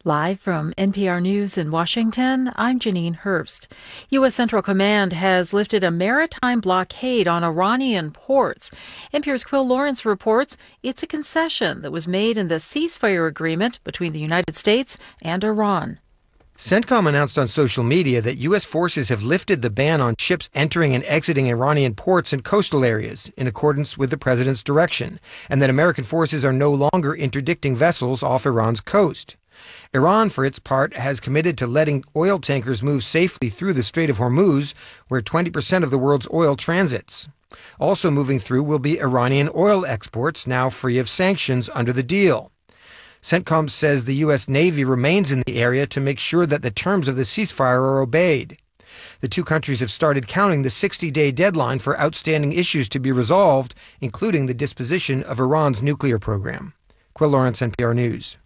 Live from NPR News in Washington, I'm Janine Herbst. U.S. Central Command has lifted a maritime blockade on Iranian ports. NPR's Quill Lawrence reports it's a concession that was made in the ceasefire agreement between the United States and Iran. CENTCOM announced on social media that U.S. forces have lifted the ban on ships entering and exiting Iranian ports and coastal areas in accordance with the president's direction, and that American forces are no longer interdicting vessels off Iran's coast. Iran, for its part, has committed to letting oil tankers move safely through the Strait of Hormuz, where 20% of the world's oil transits. Also moving through will be Iranian oil exports, now free of sanctions under the deal. CENTCOM says the U.S. Navy remains in the area to make sure that the terms of the ceasefire are obeyed. The two countries have started counting the 60-day deadline for outstanding issues to be resolved, including the disposition of Iran's nuclear program. Quill Lawrence, NPR News.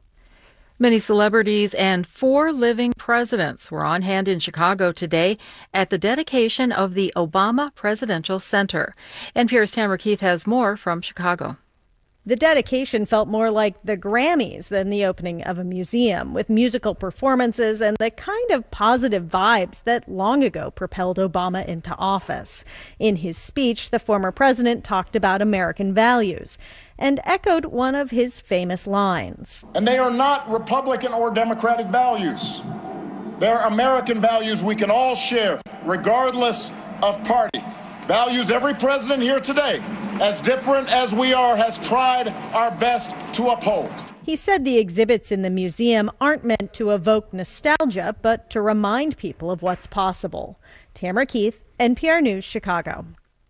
Many celebrities and 4 living presidents were on hand in Chicago today at the dedication of the Obama Presidential Center. NPR's Tamara Keith has more from Chicago. The dedication felt more like the Grammys than the opening of a museum, with musical performances and the kind of positive vibes that long ago propelled Obama into office. In his speech, the former president talked about American values and echoed one of his famous lines. And they are not Republican or Democratic values. They're American values we can all share, regardless of party. Values every president here today, as different as we are, has tried our best to uphold. He said the exhibits in the museum aren't meant to evoke nostalgia, but to remind people of what's possible. Tamara Keith, NPR News, Chicago.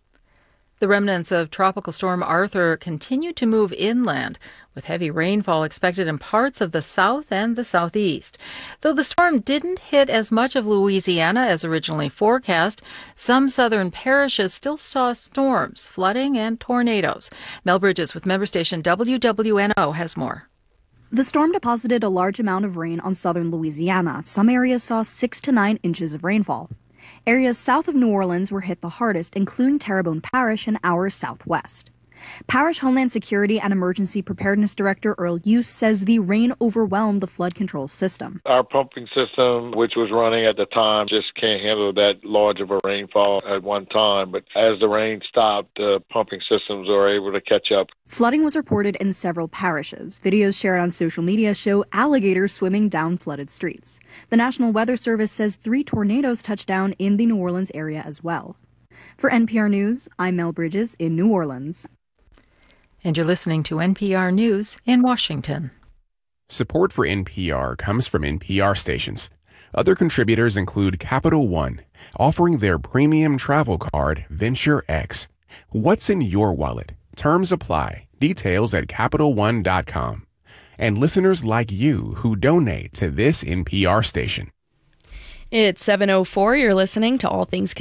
The remnants of Tropical Storm Arthur continue to move inland, with heavy rainfall expected in parts of the south and the southeast. Though the storm didn't hit as much of Louisiana as originally forecast, some southern parishes still saw storms, flooding, and tornadoes. Mel Bridges with member station WWNO has more. The storm deposited a large amount of rain on southern Louisiana. Some areas saw 6 to 9 inches of rainfall. Areas south of New Orleans were hit the hardest, including Terrebonne Parish and our southwest. Parish Homeland Security and Emergency Preparedness Director Earl Use says the rain overwhelmed the flood control system. Our pumping system, which was running at the time, just can't handle that large of a rainfall at one time. But as the rain stopped, the pumping systems are able to catch up. Flooding was reported in several parishes. Videos shared on social media show alligators swimming down flooded streets. The National Weather Service says 3 tornadoes touched down in the New Orleans area as well. For NPR News, I'm Mel Bridges in New Orleans. And you're listening to NPR News in Washington. Support for NPR comes from NPR stations. Other contributors include Capital One, offering their premium travel card, Venture X. What's in your wallet? Terms apply. Details at CapitalOne.com. And listeners like you who donate to this NPR station. It's 7:04. You're listening to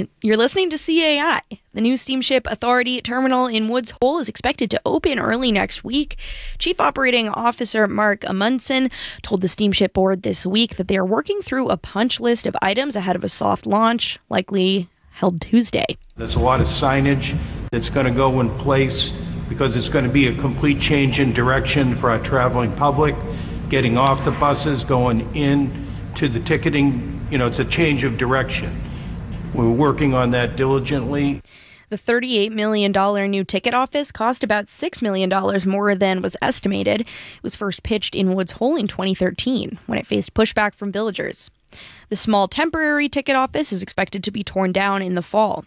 CAI. The new Steamship Authority terminal in Woods Hole is expected to open early next week. Chief Operating Officer Mark Amundsen told the Steamship Board this week that they are working through a punch list of items ahead of a soft launch, likely held Tuesday. There's a lot of signage that's going to go in place because it's going to be a complete change in direction for our traveling public, getting off the buses, going in to the ticketing. It's a change of direction. We're working on that diligently. The $38 million new ticket office cost about $6 million more than was estimated. It was first pitched in Woods Hole in 2013 when it faced pushback from villagers. The small temporary ticket office is expected to be torn down in the fall.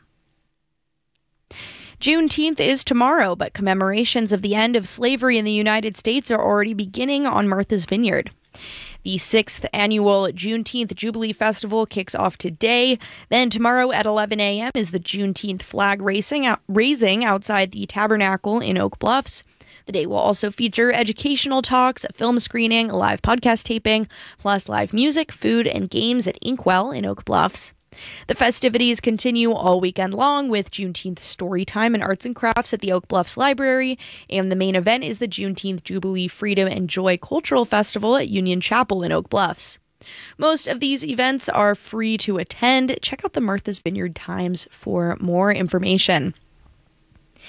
Juneteenth is tomorrow, but commemorations of the end of slavery in the United States are already beginning on Martha's Vineyard. The 6th annual Juneteenth Jubilee Festival kicks off today. Then tomorrow at 11 a.m. is the Juneteenth flag raising outside the Tabernacle in Oak Bluffs. The day will also feature educational talks, a film screening, a live podcast taping, plus live music, food, and games at Inkwell in Oak Bluffs. The festivities continue all weekend long with Juneteenth story time and arts and crafts at the Oak Bluffs Library, and the main event is the Juneteenth Jubilee Freedom and Joy Cultural Festival at Union Chapel in Oak Bluffs. Most of these events are free to attend. Check out the Martha's Vineyard Times for more information.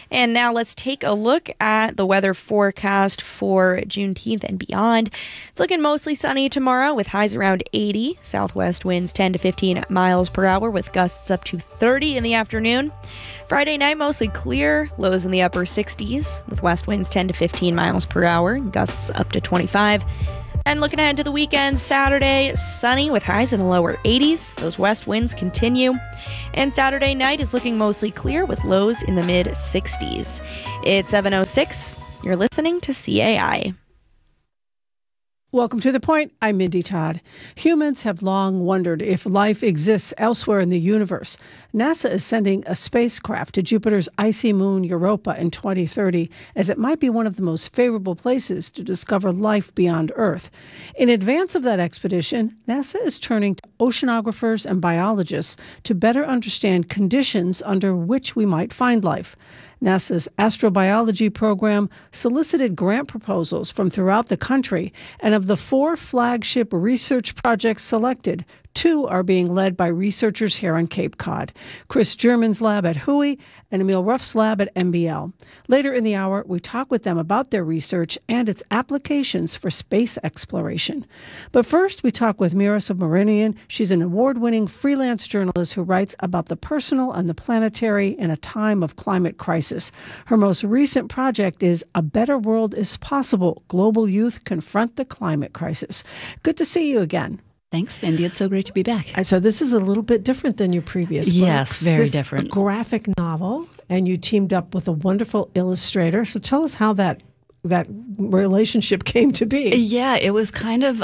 And now let's take a look at the weather forecast for Juneteenth and beyond. It's looking mostly sunny tomorrow with highs around 80, southwest winds 10 to 15 miles per hour with gusts up to 30 in the afternoon. Friday night, mostly clear, lows in the upper 60s with west winds 10 to 15 miles per hour, gusts up to 25. And looking ahead to the weekend, Saturday, sunny with highs in the lower 80s. Those west winds continue. And Saturday night is looking mostly clear with lows in the mid 60s. It's 7:06. You're listening to CAI. Welcome to The Point. I'm Mindy Todd. Humans have long wondered if life exists elsewhere in the universe. NASA is sending a spacecraft to Jupiter's icy moon Europa in 2030, as it might be one of the most favorable places to discover life beyond Earth. In advance of that expedition, NASA is turning to oceanographers and biologists to better understand conditions under which we might find life. NASA's astrobiology program solicited grant proposals from throughout the country, and of the 4 flagship research projects selected, 2 are being led by researchers here on Cape Cod. Chris German's lab at HUI and Emil Ruff's lab at MBL. Later in the hour, we talk with them about their research and its applications for space exploration. But first, we talk with Mira Subramanian. She's an award-winning freelance journalist who writes about the personal and the planetary in a time of climate crisis. Her most recent project is A Better World is Possible: Global Youth Confront the Climate Crisis. Good to see you again. Thanks, Mindy. It's so great to be back. So this is a little bit different than your previous books. Yes, very different. A graphic novel, and you teamed up with a wonderful illustrator. So tell us how that relationship came to be. Yeah, it was kind of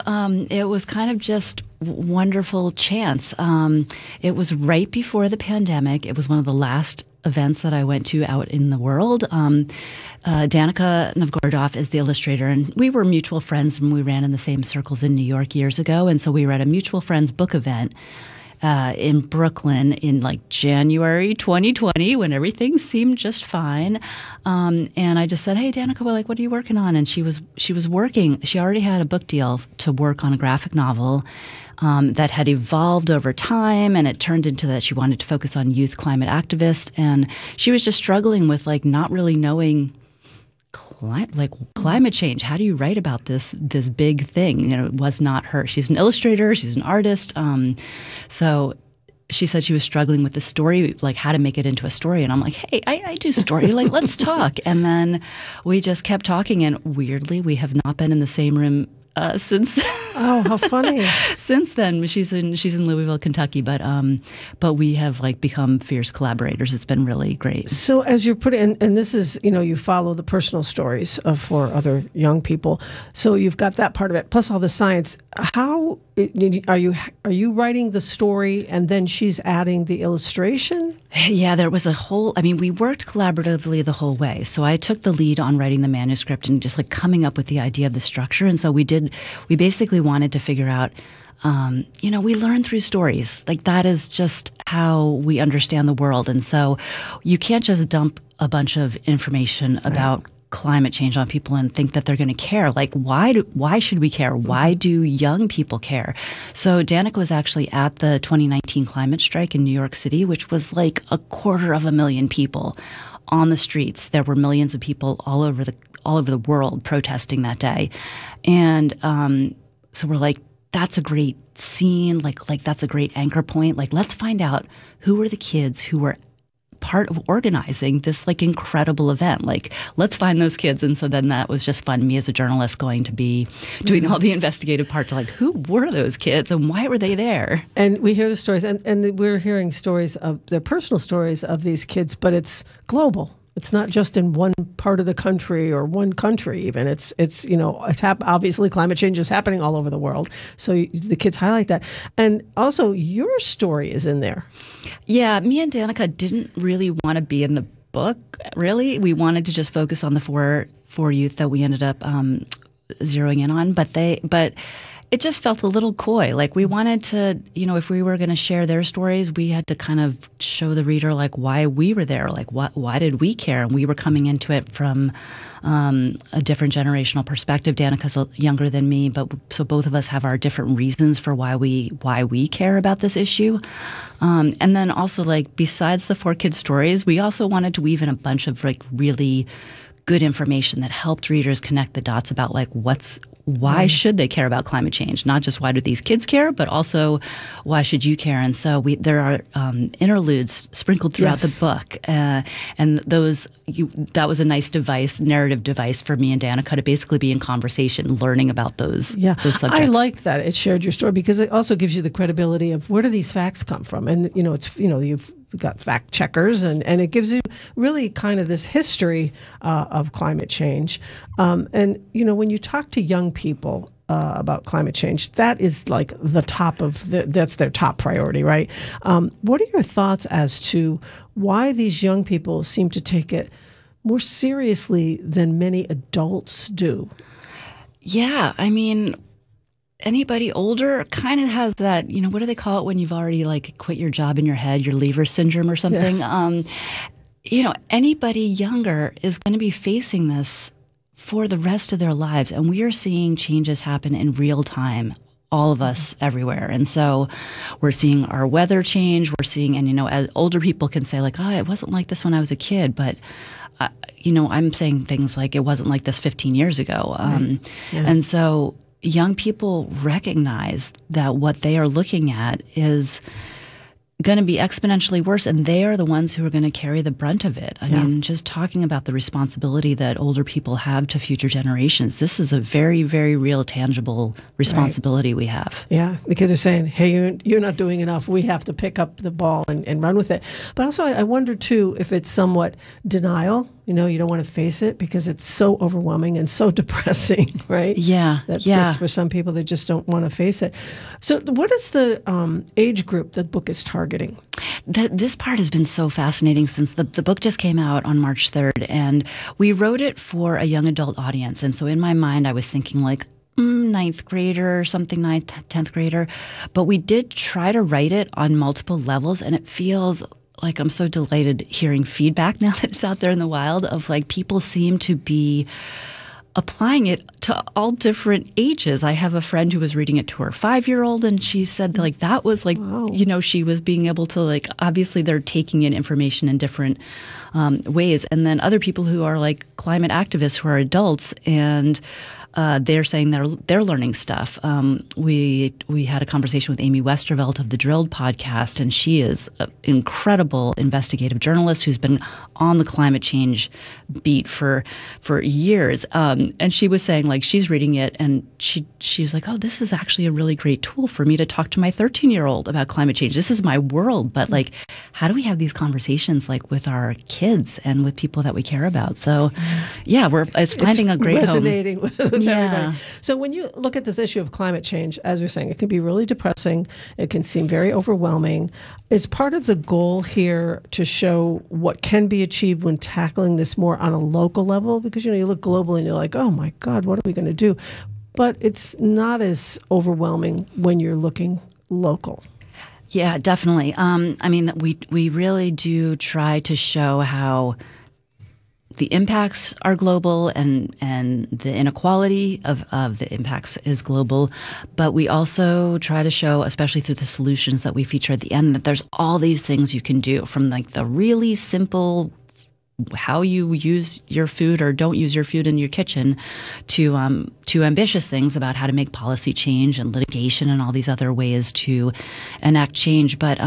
just wonderful chance. It was right before the pandemic. It was one of the last events that I went to out in the world. Danica Novgorodov is the illustrator, and we were mutual friends, and we ran in the same circles in New York years ago. And so we were at a mutual friends book event in Brooklyn in like January 2020 when everything seemed just fine. And I just said, "Hey, Danica, what are you working on?" And she was working. She already had a book deal to work on a graphic novel that had evolved over time, and it turned into that she wanted to focus on youth climate activists. And she was just struggling with not really knowing climate change. How do you write about this big thing? It was not her. She's an illustrator. She's an artist. So she said she was struggling with the story, how to make it into a story. And I'm like, hey, I do story. Let's talk. And then we just kept talking. And weirdly, we have not been in the same room since. Oh, how funny! Since then, she's in Louisville, Kentucky, but we have become fierce collaborators. It's been really great. So as you're putting, and this is, you follow the personal stories for other young people. So you've got that part of it, plus all the science. How are you writing the story and then she's adding the illustration? Yeah, there was we worked collaboratively the whole way. So I took the lead on writing the manuscript and just coming up with the idea of the structure. And so we basically wanted to figure out, we learn through stories. That is just how we understand the world. And so you can't just dump a bunch of information about climate change on people and think that they're going to care. Why should we care? Why do young people care? So Danica was actually at the 2019 climate strike in New York City, which was 250,000 people on the streets. There were millions of people all over the world protesting that day. And so we're that's a great scene. That's a great anchor point. Let's find out who were the kids who were part of organizing this incredible event. Let's find those kids. And so then that was just fun. Me as a journalist going to be doing all the investigative parts of who were those kids and why were they there? And we hear the stories, and we're hearing stories of their personal stories of these kids, but it's global. It's not just in one part of the country or one country even. It's obviously climate change is happening all over the world. So the kids highlight that. And also your story is in there. Yeah, me and Danica didn't really want to be in the book, really. We wanted to just focus on the four youth that we ended up zeroing in on. But it just felt a little coy. Like we wanted to, if we were going to share their stories, we had to kind of show the reader like why we were there, like why did we care? And we were coming into it from a different generational perspective. Danica's younger than me, but so both of us have our different reasons for why we care about this issue. And then also, like, besides the 4 kids' stories, we also wanted to weave in a bunch of like really good information that helped readers connect the dots about like why should they care about climate change? Not just why do these kids care, but also why should you care? And so there are interludes sprinkled throughout the book, and that was a nice narrative device for me and Danica to basically be in conversation, learning about those subjects. I like that it shared your story because it also gives you the credibility of where do these facts come from, and you've got fact checkers, and it gives you really kind of this history of climate change. And when you talk to young people about climate change, that is like that's their top priority, right? What are your thoughts as to why these young people seem to take it more seriously than many adults do? Yeah, I mean, anybody older kind of has that, what do they call it when you've already like quit your job in your head, your leaver syndrome or something? Yeah. Anybody younger is going to be facing this for the rest of their lives. And we are seeing changes happen in real time, all of us everywhere. And so we're seeing our weather change. We're seeing, and, as older people can say like, oh, it wasn't like this when I was a kid. But, I'm saying things like it wasn't like this 15 years ago. And so young people recognize that what they are looking at is going to be exponentially worse, and they are the ones who are going to carry the brunt of it. I mean, just talking about the responsibility that older people have to future generations, this is a very, very real, tangible responsibility we have. Yeah, the kids are saying, hey, you're not doing enough. We have to pick up the ball and run with it. But also, I wonder, too, if it's somewhat denial. You don't want to face it because it's so overwhelming and so depressing, right? Yeah. For some people, they just don't want to face it. So what is the age group the book is targeting? This part has been so fascinating since the book just came out on March 3rd, and we wrote it for a young adult audience. And so in my mind, I was thinking like, 9th grader or something, 9th, 10th grader. But we did try to write it on multiple levels, and it feels like I'm so delighted hearing feedback now that it's out there in the wild of like people seem to be applying it to all different ages. I have a friend who was reading it to her 5-year-old, and she said like that was like, wow. She was being able to like, obviously they're taking in information in different ways. And then other people who are like climate activists who are adults, and they're saying they're learning stuff. We had a conversation with Amy Westervelt of the Drilled podcast, and she is an incredible investigative journalist who's been on the climate change beat for years. And she was saying like she's reading it, and she's like, oh, this is actually a really great tool for me to talk to my 13-year-old about climate change. This is my world, but like, how do we have these conversations like with our kids and with people that we care about? So, yeah, it's finding a great resonating home. With everybody. So when you look at this issue of climate change, as you're saying, it can be really depressing. It can seem very overwhelming. Is part of the goal here to show what can be achieved when tackling this more on a local level? Because, you look global and you're like, oh my God, what are we going to do? But it's not as overwhelming when you're looking local. Yeah, definitely. I mean, we really do try to show how the impacts are global and the inequality of the impacts is global. But we also try to show, especially through the solutions that we feature at the end, that there's all these things you can do, from like the really simple how you use your food or don't use your food in your kitchen to ambitious things about how to make policy change and litigation and all these other ways to enact change. But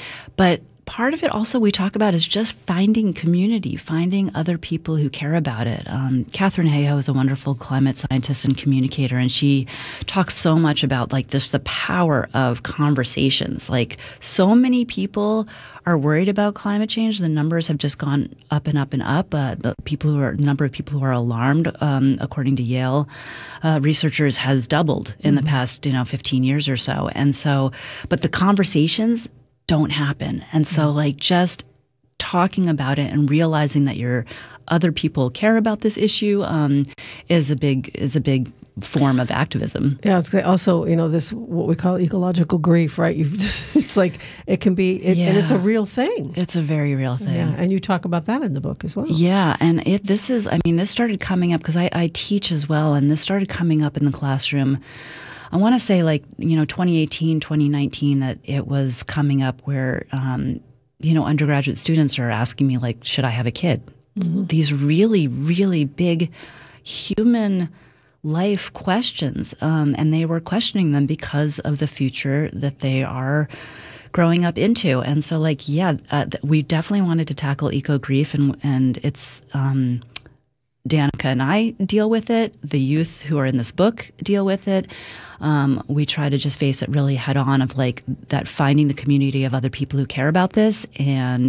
part of it also we talk about is just finding community, finding other people who care about it. Katharine Hayhoe is a wonderful climate scientist and communicator, and she talks so much about like just the power of conversations. Like so many people are worried about climate change. The numbers have just gone up and up and up. The number of people who are alarmed, according to Yale researchers, has doubled in the past 15 years or so. And so, but the conversations don't happen. And so like just talking about it and realizing that you're other people care about this issue is a big form of activism. Yeah, it's also, this what we call ecological grief, right? It's like it can be, and it's a real thing. It's a very real thing. Yeah, and you talk about that in the book as well. Yeah, and this started coming up because I teach as well, and this started coming up in the classroom. I want to say 2018, 2019, that it was coming up where, undergraduate students are asking me, like, should I have a kid? Mm-hmm. These really, really big human life questions. And they were questioning them because of the future that they are growing up into. And so we definitely wanted to tackle eco grief, and it's, Danica and I deal with it. The youth who are in this book deal with it. We try to just face it really head on of that finding the community of other people who care about this and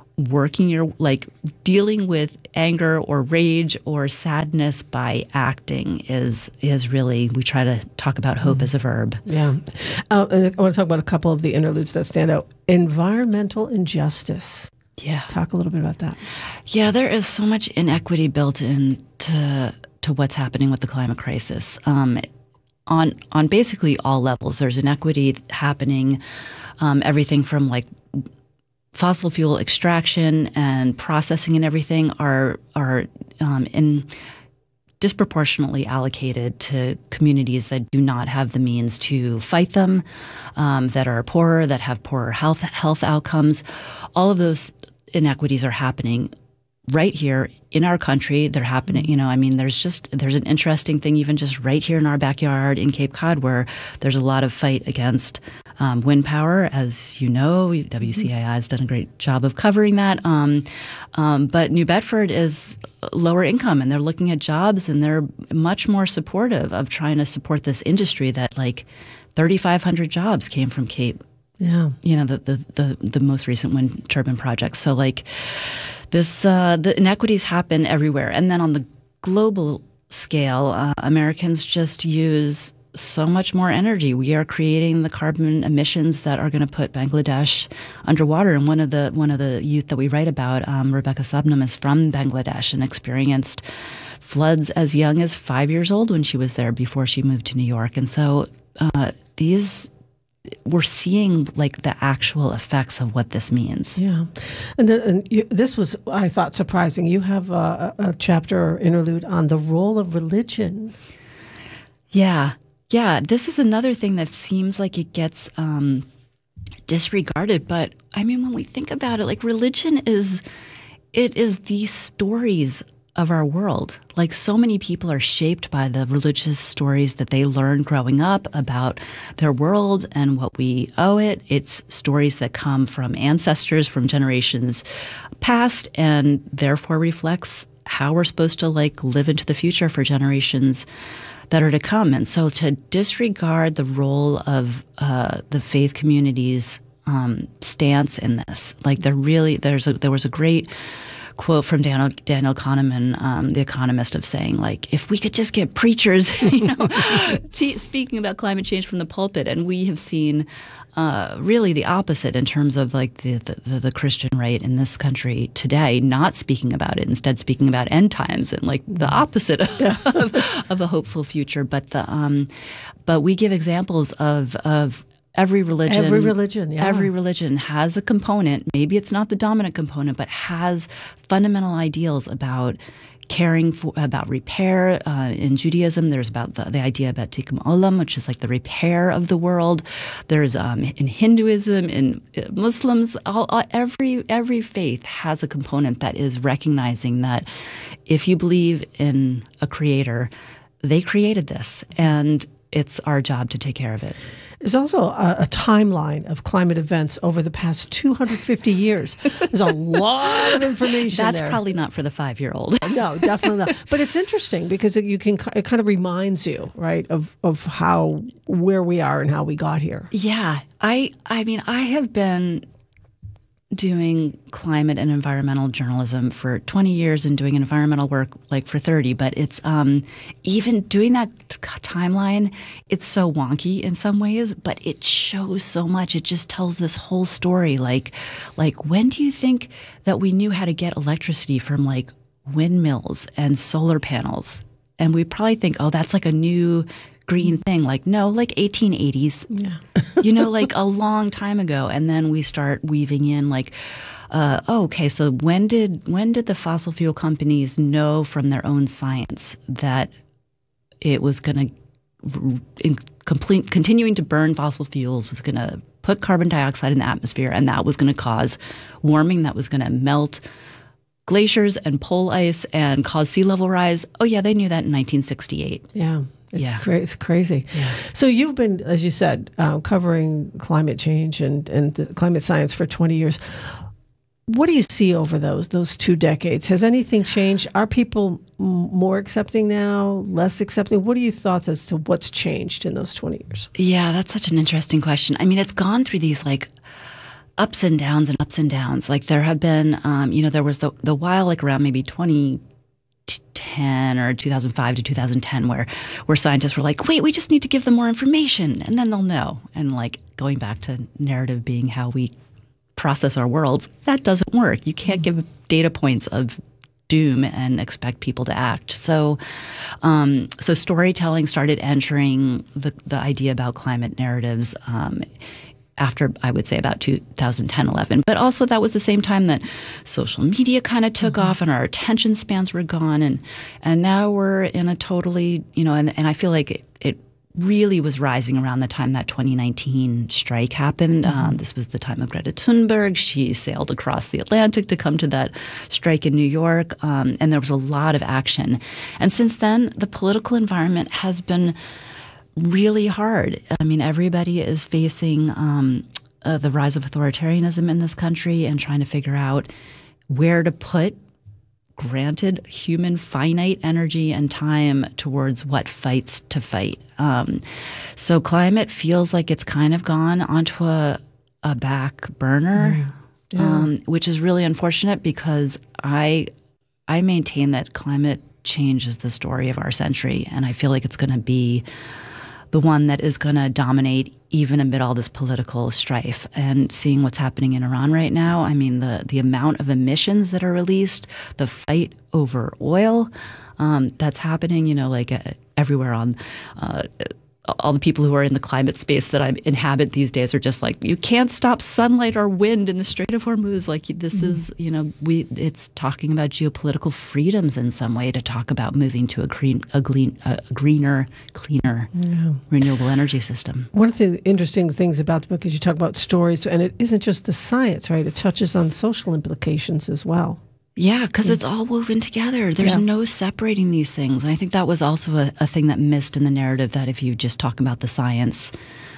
dealing with anger or rage or sadness by acting is really, we try to talk about hope as a verb. Yeah. And I want to talk about a couple of the interludes that stand out. Environmental injustice. Yeah. Talk a little bit about that. Yeah, there is so much inequity built into what's happening with the climate crisis. On basically all levels, there's inequity happening. Everything from fossil fuel extraction and processing and everything are disproportionately allocated to communities that do not have the means to fight them, that are poorer, that have poorer health outcomes. All of those inequities are happening right here in our country. They're happening, there's an interesting thing even just right here in our backyard in Cape Cod where there's a lot of fight against wind power. As you know, WCAI has done a great job of covering that. But New Bedford is lower income, and they're looking at jobs, and they're much more supportive of trying to support this industry that 3,500 jobs came from Cape. Yeah. The most recent wind turbine projects. So the inequities happen everywhere. And then on the global scale, Americans just use so much more energy. We are creating the carbon emissions that are going to put Bangladesh underwater. And one of the youth that we write about, Rebecca Subnam, is from Bangladesh and experienced floods as young as 5 years old when she was there before she moved to New York. And so we're seeing the actual effects of what this means. Yeah. This was, I thought, surprising. You have a chapter or interlude on the role of religion. Yeah. Yeah. This is another thing that seems like it gets disregarded. But when we think about it, religion is these stories of our world. So many people are shaped by the religious stories that they learn growing up about their world and what we owe it. It's stories that come from ancestors from generations past, and therefore reflects how we're supposed to live into the future for generations that are to come. And so to disregard the role of the faith community's stance in this, there was a great quote from Daniel Kahneman, the economist, of saying, if we could just get preachers, speaking about climate change from the pulpit. And we have seen really the opposite in terms of the Christian right in this country today, not speaking about it, instead speaking about end times and the opposite of a hopeful future. But we give examples of every religion, yeah. Every religion has a component. Maybe it's not the dominant component, but has fundamental ideals about caring for, about repair. In Judaism, there's about the idea about tikkun olam, which is the repair of the world. There's in Hinduism, in Muslims, every faith has a component that is recognizing that if you believe in a creator, they created this, and it's our job to take care of it. There's also a timeline of climate events over the past 250 years. There's a lot of information That's there. probably not for the 5-year-old. No, definitely not. But it's interesting because it kind of reminds you, right, of where we are and how we got here. Yeah. I have been doing climate and environmental journalism for 20 years and doing environmental work for 30. But it's even doing that timeline, it's so wonky in some ways, but it shows so much. It just tells this whole story. When do you think that we knew how to get electricity from windmills and solar panels. And we probably think, oh, that's like a new green thing. Like, no, like 1880s, like a long time ago. And then we start weaving in like, okay, so when did the fossil fuel companies know from their own science that it was going to continuing to burn fossil fuels was going to put carbon dioxide in the atmosphere, and that was going to cause warming, that was going to melt glaciers and pole ice and cause sea level rise? Oh, yeah, they knew that in 1968. Yeah. It's crazy. Yeah. So you've been, as you said, covering climate change and the climate science for 20 years. What do you see over those 2 decades? Has anything changed? Are people more accepting now, less accepting? What are your thoughts as to what's changed in those 20 years? Yeah, that's such an interesting question. I mean, it's gone through these like ups and downs and ups and downs. Like there have been, there was the while like around maybe 2010 or 2005 to 2010 where scientists were like, wait, we just need to give them more information and then they'll know. And like going back to narrative being how we process our worlds, that doesn't work. You can't give data points of doom and expect people to act. So storytelling started entering the idea about climate narratives after, I would say, about 2010, 11. But also that was the same time that social media kind of took off and our attention spans were gone. And now we're in a totally, and I feel like it really was rising around the time that 2019 strike happened. This was the time of Greta Thunberg. She sailed across the Atlantic to come to that strike in New York. And there was a lot of action. And since then, the political environment has been really hard. I mean, everybody is facing the rise of authoritarianism in this country and trying to figure out where to put granted human finite energy and time towards what fights to fight. So climate feels like it's kind of gone onto a back burner, which is really unfortunate because I maintain that climate change is the story of our century, and I feel like it's going to be the one that is going to dominate even amid all this political strife. And seeing what's happening in Iran right now, I mean, the amount of emissions that are released, the fight over oil that's happening, everywhere on all the people who are in the climate space that I inhabit these days are just like, you can't stop sunlight or wind in the Strait of Hormuz. Like this is, it's talking about geopolitical freedoms in some way to talk about moving to a greener, cleaner, renewable energy system. One of the interesting things about the book is you talk about stories, and it isn't just the science, right? It touches on social implications as well. Yeah, because it's all woven together. There's no separating these things. And I think that was also a thing that missed in the narrative, that if you just talk about the science,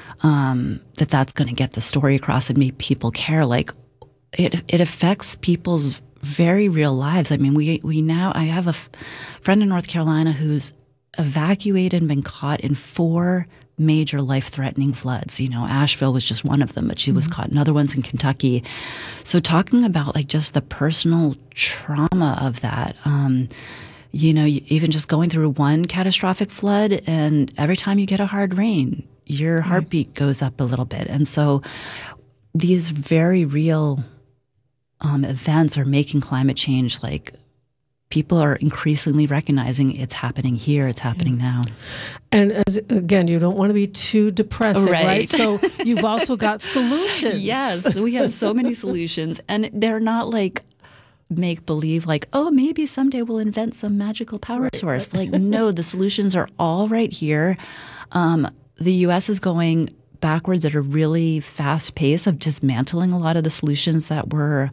that's going to get the story across and make people care. Like it affects people's very real lives. I mean, I have a friend in North Carolina who's evacuated and been caught in 4 major life-threatening floods. Asheville was just one of them, but she was caught in other ones in Kentucky. So talking about like just the personal trauma of that, even just going through one catastrophic flood, and every time you get a hard rain, your heartbeat goes up a little bit. And so these very real events are making climate change like people are increasingly recognizing it's happening here, it's happening now. And again, you don't want to be too depressing, right? So you've also got solutions. Yes, we have so many solutions. And they're not like make-believe, like, oh, maybe someday we'll invent some magical power source. Like, no, the solutions are all right here. The U.S. is going backwards at a really fast pace of dismantling a lot of the solutions that we're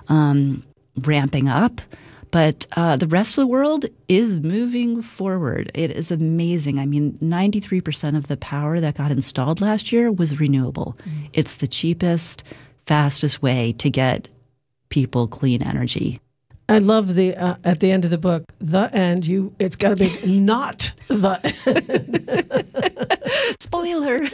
ramping up. But the rest of the world is moving forward. It is amazing. I mean, 93% of the power that got installed last year was renewable. It's the cheapest, fastest way to get people clean energy. I love the at the end of the book, the end. It's got to be not the end. Spoiler.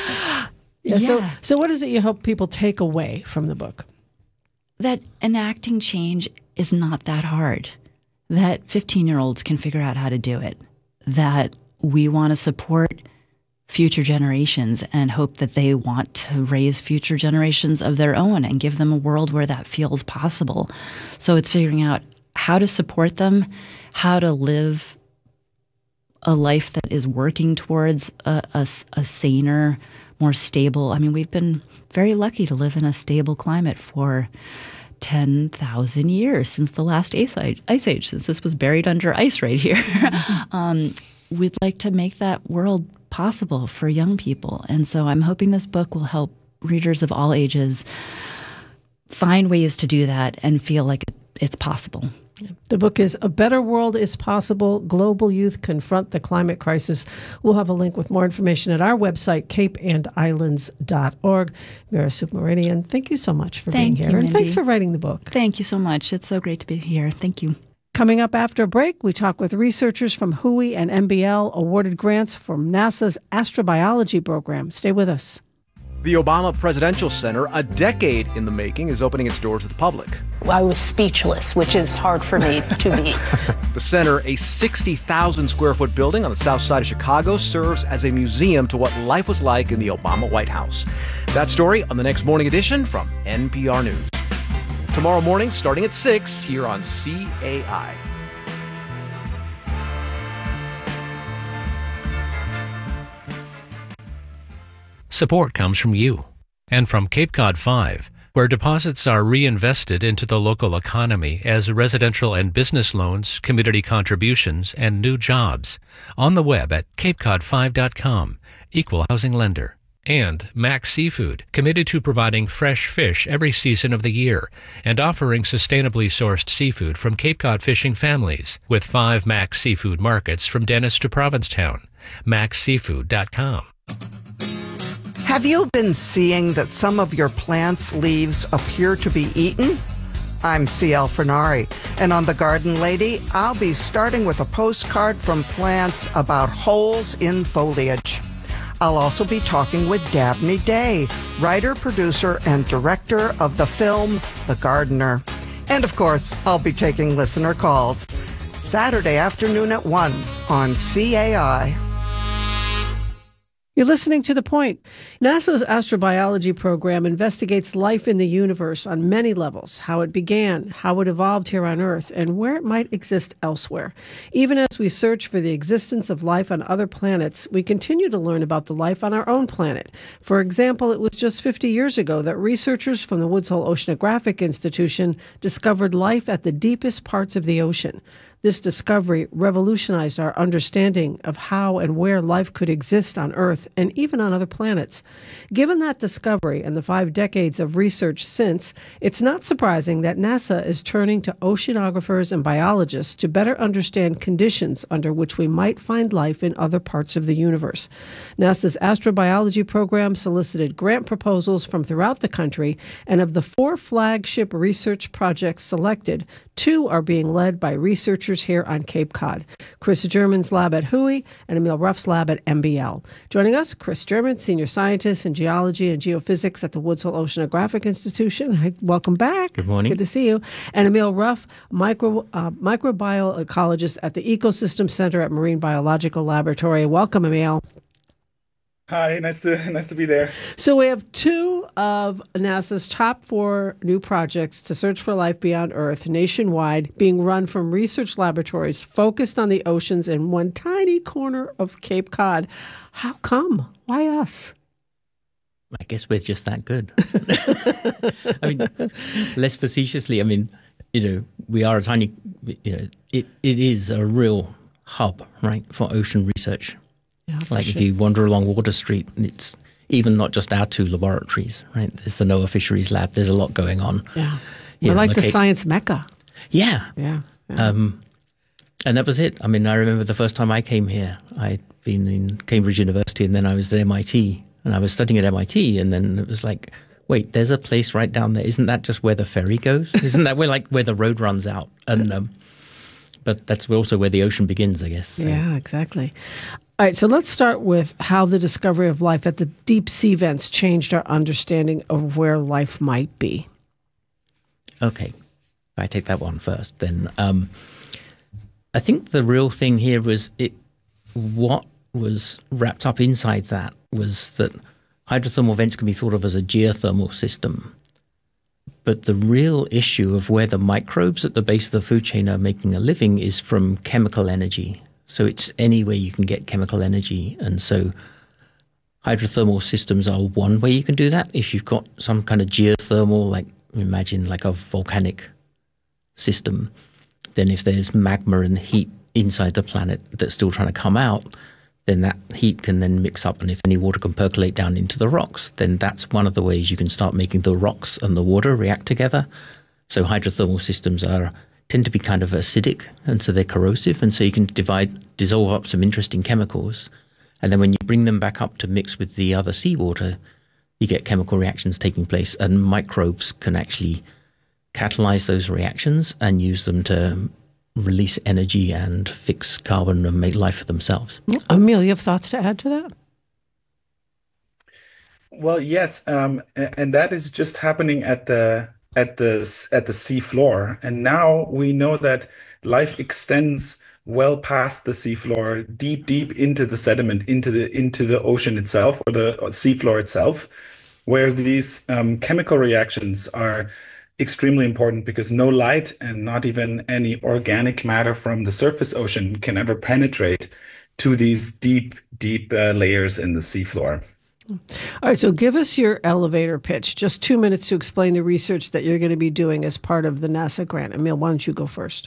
So what is it you hope people take away from the book? That enacting change is not that hard, that 15-year-olds can figure out how to do it, that we want to support future generations and hope that they want to raise future generations of their own and give them a world where that feels possible. So it's figuring out how to support them, how to live a life that is working towards a saner, more stable. I mean, we've been very lucky to live in a stable climate for 10,000 years since the last ice age, since this was buried under ice right here. We'd like to make that world possible for young people. And so I'm hoping this book will help readers of all ages find ways to do that and feel like it's possible. The book is A Better World is Possible, Global Youth Confront the Climate Crisis. We'll have a link with more information at our website, capeandislands.org. Mira Subramanian, thank you so much for being here. And thanks for writing the book. Thank you so much. It's so great to be here. Thank you. Coming up after a break, we talk with researchers from WHOI and MBL awarded grants from NASA's astrobiology program. Stay with us. The Obama Presidential Center, a decade in the making, is opening its doors to the public. I was speechless, which is hard for me to be. The center, a 60,000 square foot building on the south side of Chicago, serves as a museum to what life was like in the Obama White House. That story on the next morning edition from NPR News. Tomorrow morning, starting at 6, here on CAI. Support comes from you and from Cape Cod 5, where deposits are reinvested into the local economy as residential and business loans, community contributions, and new jobs. On the web at capecod5.com, equal housing lender. And Max Seafood, committed to providing fresh fish every season of the year and offering sustainably sourced seafood from Cape Cod fishing families, with 5 Max Seafood markets from Dennis to Provincetown. MaxSeafood.com. Have you been seeing that some of your plants' leaves appear to be eaten? I'm C.L. Fernari, and on The Garden Lady, I'll be starting with a postcard from plants about holes in foliage. I'll also be talking with Dabney Day, writer, producer, and director of the film The Gardener. And of course, I'll be taking listener calls. Saturday afternoon at 1 on CAI. You're listening to The Point. NASA's astrobiology program investigates life in the universe on many levels, how it began, how it evolved here on Earth, and where it might exist elsewhere. Even as we search for the existence of life on other planets, we continue to learn about the life on our own planet. For example, it was just 50 years ago that researchers from the Woods Hole Oceanographic Institution discovered life at the deepest parts of the ocean. This discovery revolutionized our understanding of how and where life could exist on Earth and even on other planets. Given that discovery and the 5 decades of research since, it's not surprising that NASA is turning to oceanographers and biologists to better understand conditions under which we might find life in other parts of the universe. NASA's astrobiology program solicited grant proposals from throughout the country, and of the 4 flagship research projects selected, 2 are being led by researchers here on Cape Cod. Chris German's lab at WHOI and Emil Ruff's lab at MBL. Joining us, Chris German, senior scientist in geology and geophysics at the Woods Hole Oceanographic Institution. Hi, welcome back. Good morning. Good to see you. And Emil Ruff, microbiologist at the Ecosystem Center at Marine Biological Laboratory. Welcome, Emil. Hi, nice to be there. So we have 2 of NASA's top 4 new projects to search for life beyond Earth nationwide being run from research laboratories focused on the oceans in one tiny corner of Cape Cod. How come? Why us? I guess we're just that good. I mean, less facetiously, I mean, we are a tiny, it is a real hub, right, for ocean research. Yeah, like if you wander along Water Street, it's even not just our 2 laboratories, right? There's the NOAA Fisheries Lab. There's a lot going on. Yeah. We're like the science mecca. Yeah. Yeah. And that was it. I mean, I remember the first time I came here, I'd been in Cambridge University and then I was at MIT and I was studying at MIT and then it was like, wait, there's a place right down there. Isn't that just where the ferry goes? Isn't that where the road runs out? And but that's also where the ocean begins, I guess. So. Yeah, exactly. All right, so let's start with how the discovery of life at the deep sea vents changed our understanding of where life might be. Okay, if I take that one first, then I think the real thing here was what was wrapped up inside that was that hydrothermal vents can be thought of as a geothermal system, But the real issue of where the microbes at the base of the food chain are making a living is from chemical energy. So it's any way you can get chemical energy. And so hydrothermal systems are one way you can do that. If you've got some kind of geothermal, like imagine like a volcanic system, then if there's magma and heat inside the planet that's still trying to come out, then that heat can then mix up, and if any water can percolate down into the rocks, then that's one of the ways you can start making the rocks and the water react together. So hydrothermal systems tend to be kind of acidic, and so they're corrosive, and so you can dissolve up some interesting chemicals, and then when you bring them back up to mix with the other seawater, you get chemical reactions taking place, and microbes can actually catalyze those reactions and use them to release energy and fix carbon and make life for themselves. Emil, you have thoughts to add to that? Well, yes, and that is just happening at the sea floor. And now we know that life extends well past the sea floor, deep into the sediment, into the ocean itself, or the sea floor itself, where these chemical reactions are extremely important, because no light and not even any organic matter from the surface ocean can ever penetrate to these deep layers in the seafloor. All right, so give us your elevator pitch. Just 2 minutes to explain the research that you're going to be doing as part of the NASA grant. Emil, why don't you go first?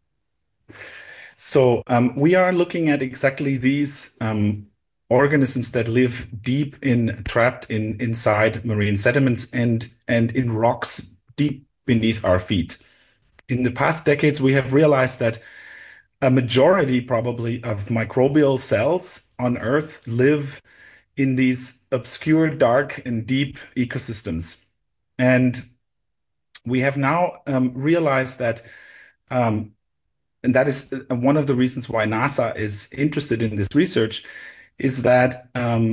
So we are looking at exactly these organisms that live trapped inside marine sediments and in rocks deep beneath our feet. In the past decades, we have realized that a majority probably of microbial cells on Earth live in these obscure, dark, and deep ecosystems. And we have now realized that, and that is one of the reasons why NASA is interested in this research, is that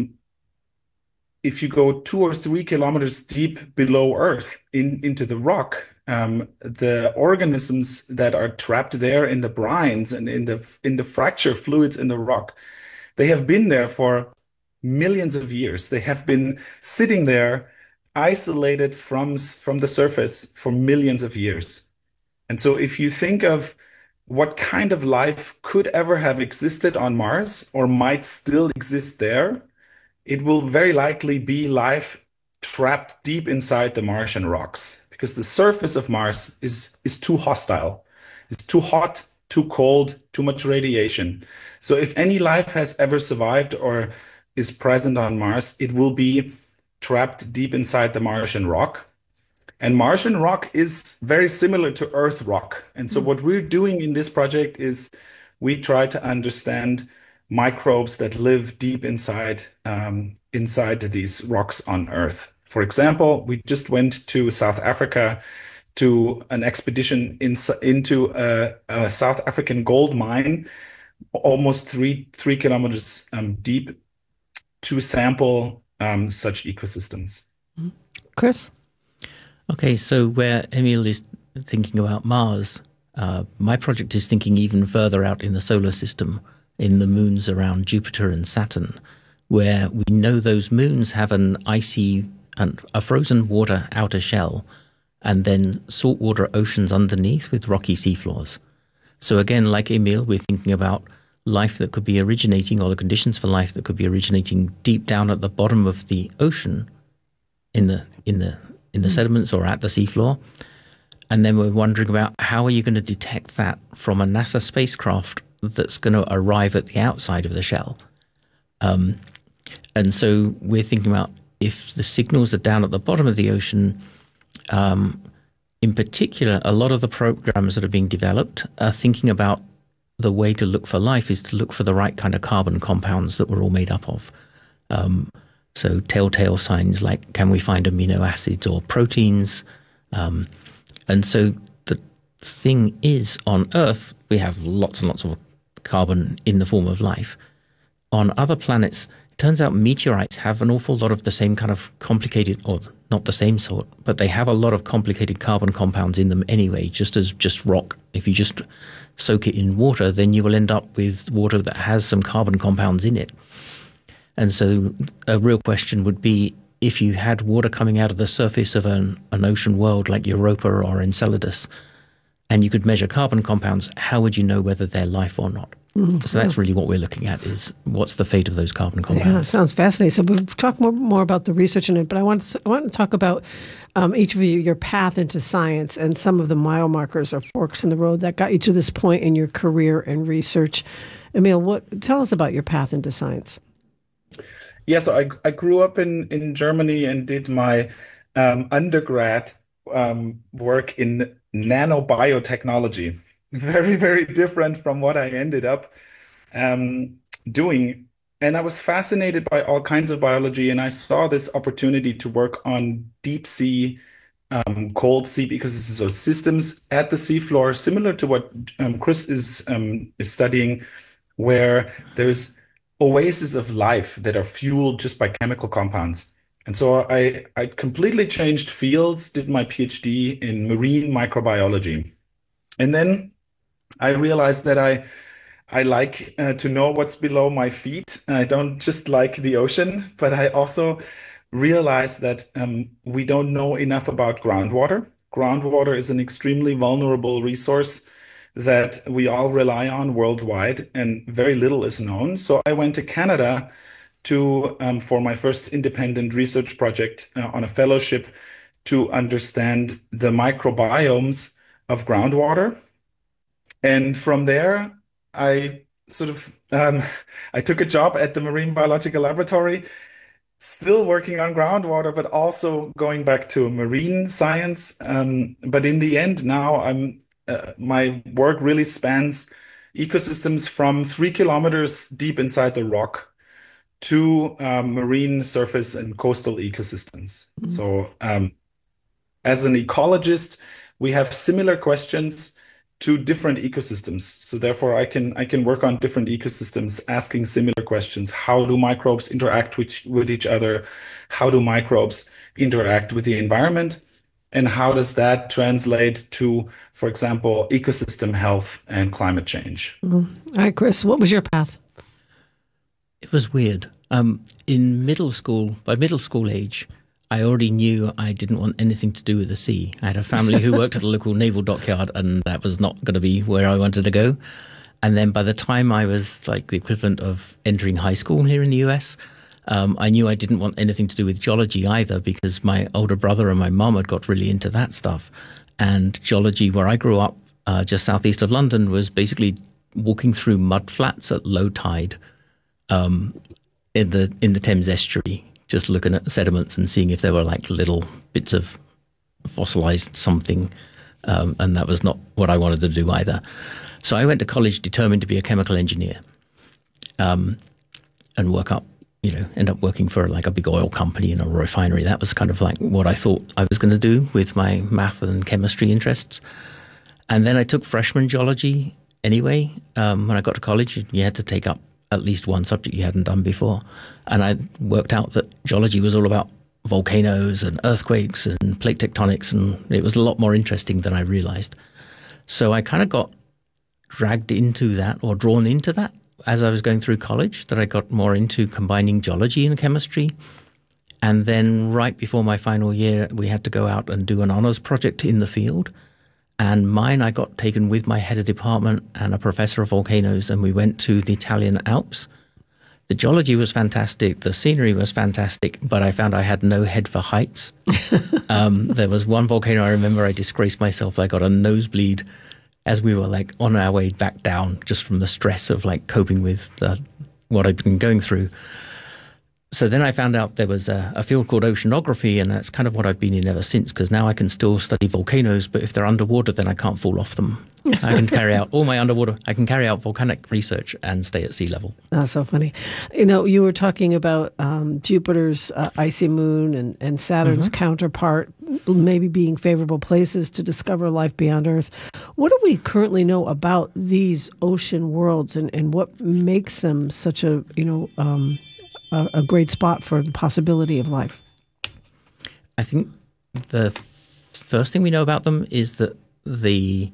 if you go 2 or 3 kilometers deep below Earth into the rock, the organisms that are trapped there in the brines and in the fracture fluids in the rock, they have been there for millions of years. They have been sitting there, isolated from the surface for millions of years. And so if you think of what kind of life could ever have existed on Mars or might still exist there, it will very likely be life trapped deep inside the Martian rocks, because the surface of Mars is too hostile. It's too hot, too cold, too much radiation. So if any life has ever survived or is present on Mars, it will be trapped deep inside the Martian rock. And Martian rock is very similar to Earth rock. And so what we're doing in this project is we try to understand microbes that live deep inside these rocks on Earth. For example, we just went to South Africa to an expedition into a South African gold mine, almost three kilometers deep, to sample such ecosystems. Chris? Okay, so where Emil is thinking about Mars, my project is thinking even further out in the solar system, in the moons around Jupiter and Saturn, where we know those moons have an icy and a frozen water outer shell, and then saltwater oceans underneath with rocky seafloors. So again, like Emil, we're thinking about life that could be originating, or the conditions for life that could be originating deep down at the bottom of the ocean, in the sediments or at the seafloor. And then we're wondering about how are you going to detect that from a NASA spacecraft that's going to arrive at the outside of the shell. And so we're thinking about if the signals are down at the bottom of the ocean, in particular, a lot of the programs that are being developed are thinking about the way to look for life is to look for the right kind of carbon compounds that we're all made up of. So telltale signs like, can we find amino acids or proteins? And so the thing is, on Earth, we have lots and lots of carbon in the form of life. On other planets, it turns out meteorites have an awful lot of the same kind of complicated, or not the same sort, but they have a lot of complicated carbon compounds in them anyway, just as just rock. If you just soak it in water, then you will end up with water that has some carbon compounds in it. And so a real question would be, if you had water coming out of the surface of an ocean world like Europa or Enceladus, and you could measure carbon compounds, how would you know whether they're life or not? So that's really what we're looking at, is what's the fate of those carbon compounds. Yeah, sounds fascinating. So we'll talk more about the research in it, but I want to talk about each of you, your path into science, and some of the mile markers or forks in the road that got you to this point in your career and research. Emil, tell us about your path into science. Yeah, so I grew up in Germany and did my undergrad work in nanobiotechnology. Very, very different from what I ended up doing. And I was fascinated by all kinds of biology, and I saw this opportunity to work on deep sea, cold sea ecosystems, so systems at the seafloor, similar to what Chris is studying, where there's oases of life that are fueled just by chemical compounds. And so I completely changed fields, did my PhD in marine microbiology. And then I realized that I like to know what's below my feet. I don't just like the ocean, but I also realized that we don't know enough about groundwater. Groundwater is an extremely vulnerable resource that we all rely on worldwide, and very little is known. So I went to Canada for my first independent research project on a fellowship to understand the microbiomes of groundwater. And from there, I I took a job at the Marine Biological Laboratory, still working on groundwater, but also going back to marine science. But in the end, now my work really spans ecosystems from 3 kilometers deep inside the rock to marine surface and coastal ecosystems. So as an ecologist, we have similar questions to different ecosystems. So therefore, I can work on different ecosystems, asking similar questions. How do microbes interact with each other? How do microbes interact with the environment? And how does that translate to, for example, ecosystem health and climate change? All right, Chris, what was your path? It was weird. In middle school, by middle school age, I already knew I didn't want anything to do with the sea. I had a family who worked at a local naval dockyard, and that was not going to be where I wanted to go. And then by the time I was like the equivalent of entering high school here in the US, I knew I didn't want anything to do with geology either, because my older brother and my mom had got really into that stuff. And geology, where I grew up, just southeast of London, was basically walking through mud flats at low tide in the Thames estuary, just looking at sediments and seeing if there were like little bits of fossilized something. And that was not what I wanted to do either. So I went to college determined to be a chemical engineer, and work up, end up working for like a big oil company in a refinery. That was kind of like what I thought I was going to do with my math and chemistry interests. And then I took freshman geology anyway. When I got to college, you had to take up at least one subject you hadn't done before. And I worked out that geology was all about volcanoes and earthquakes and plate tectonics, and it was a lot more interesting than I realized. So I kind of got dragged into that, or drawn into that, as I was going through college, that I got more into combining geology and chemistry. And then right before my final year, we had to go out and do an honors project in the field. And mine, I got taken with my head of department and a professor of volcanoes, and we went to the Italian Alps. The geology was fantastic. The scenery was fantastic, but I found I had no head for heights. There was one volcano I remember I disgraced myself. I got a nosebleed as we were like on our way back down, just from the stress of like coping with what I'd been going through. So then I found out there was a field called oceanography, and that's kind of what I've been in ever since, because now I can still study volcanoes, but if they're underwater, then I can't fall off them. I can carry out I can carry out volcanic research and stay at sea level. That's so funny. You were talking about Jupiter's icy moon and Saturn's counterpart maybe being favorable places to discover life beyond Earth. What do we currently know about these ocean worlds, and what makes them such a great spot for the possibility of life? I think the first thing we know about them is that the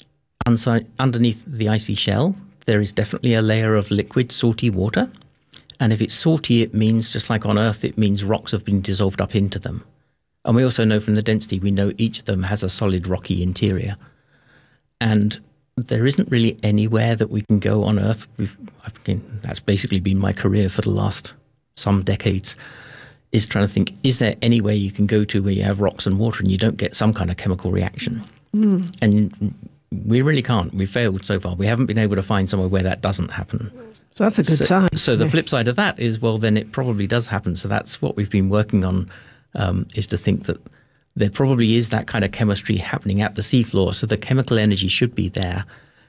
underneath the icy shell, there is definitely a layer of liquid salty water. And if it's salty, it means, just like on Earth, it means rocks have been dissolved up into them. And we also know from the density, we know each of them has a solid rocky interior. And there isn't really anywhere that we can go on Earth. That's basically been my career for the last some decades, is trying to think, is there any way you can go to where you have rocks and water and you don't get some kind of chemical reaction? And we really can't. We failed so far. We haven't been able to find somewhere where that doesn't happen. So that's a good sign. So the flip side of that is, well, then it probably does happen. So that's what we've been working on, is to think that there probably is that kind of chemistry happening at the seafloor. So the chemical energy should be there.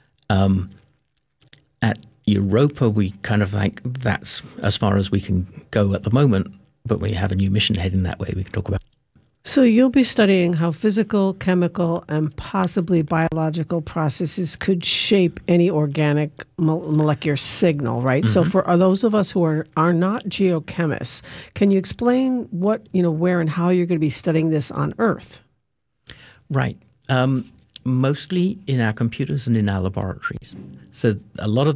At Europa, we kind of like, that's as far as we can go at the moment, but we have a new mission heading that way we can talk about. So you'll be studying how physical, chemical, and possibly biological processes could shape any organic molecular signal, right? Mm-hmm. So for those of us who are not geochemists, can you explain what, where and how you're going to be studying this on Earth? Right. Mostly in our computers and in our laboratories. So a lot of